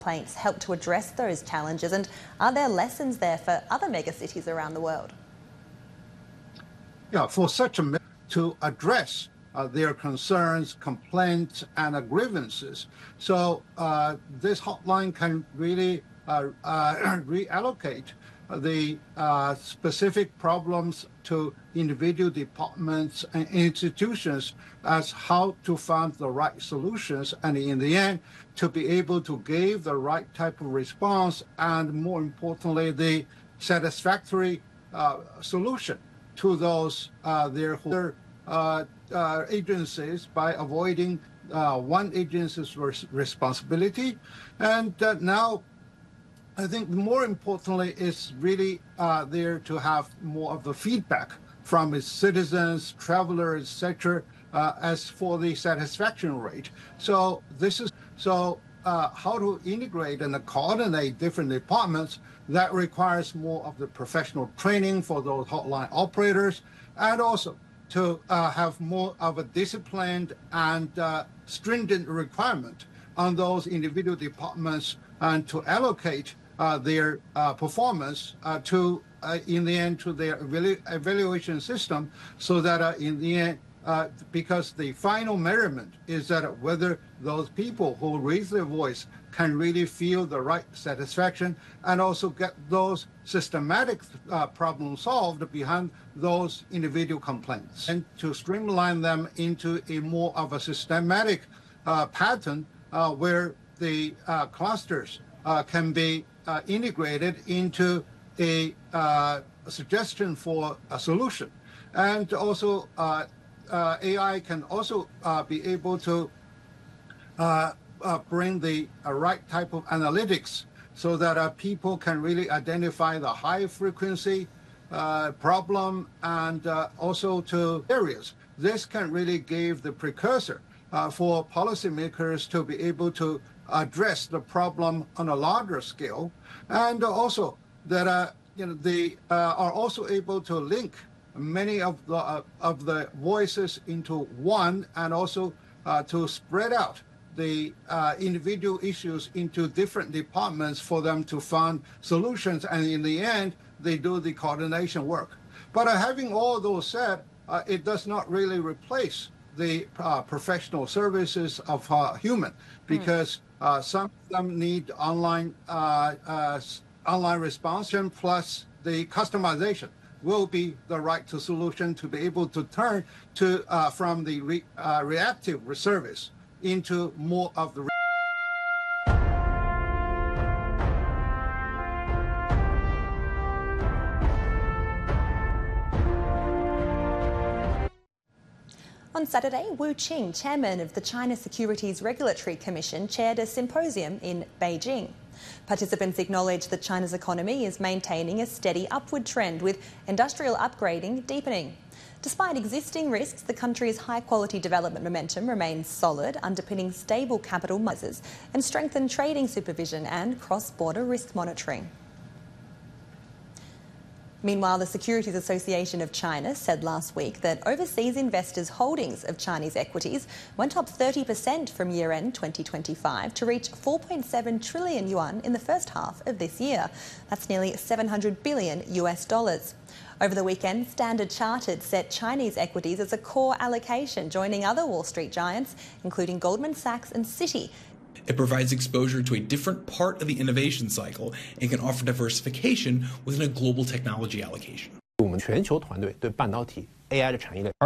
complaints help to address those challenges, and are there lessons there for other megacities around the world? Yeah, for such a to address their concerns, complaints, and grievances. So this hotline can really reallocate the specific problems to individual departments and institutions as how to find the right solutions, and in the end, to be able to give the right type of response, and more importantly, the satisfactory solution to those their agencies by avoiding one agency's responsibility. And now I think more importantly is really there to have more of the feedback from its citizens, travelers, etc. As for the satisfaction rate. So this is how to integrate and coordinate different departments. That requires more of the professional training for those hotline operators, and also to have more of a disciplined and stringent requirement on those individual departments, and to allocate their performance to, in the end, to their evaluation system, so that in the end, because the final measurement is that whether those people who raise their voice can really feel the right satisfaction, and also get those systematic problems solved behind those individual complaints, and to streamline them into a more of a systematic pattern where the clusters can be integrated into a suggestion for a solution. And also AI can also be able to bring the right type of analytics, so that people can really identify the high frequency problem, and also to areas. This can really give the precursor for policymakers to be able to address the problem on a larger scale, and also that they are also able to link many of the voices into one, and also to spread out the individual issues into different departments for them to find solutions, and in the end, they do the coordination work. But having all those said, it does not really replace the professional services of human, because some of them need online response, plus the customization will be the right solution to be able to turn to from the reactive service into more of the On Saturday, Wu Qing, chairman of the China Securities Regulatory Commission, chaired a symposium in Beijing. Participants acknowledged that China's economy is maintaining a steady upward trend, with industrial upgrading deepening. Despite existing risks, the country's high-quality development momentum remains solid, underpinning stable capital markets and strengthened trading supervision and cross-border risk monitoring. Meanwhile, the Securities Association of China said last week that overseas investors' holdings of Chinese equities went up 30% from year-end 2025 to reach 4.7 trillion yuan in the first half of this year. That's nearly $700 billion. Over the weekend, Standard Chartered set Chinese equities as a core allocation, joining other Wall Street giants, including Goldman Sachs and Citi. It provides exposure to a different part of the innovation cycle and can offer diversification within a global technology allocation. 我们全球团队对半导体 AI 的产业链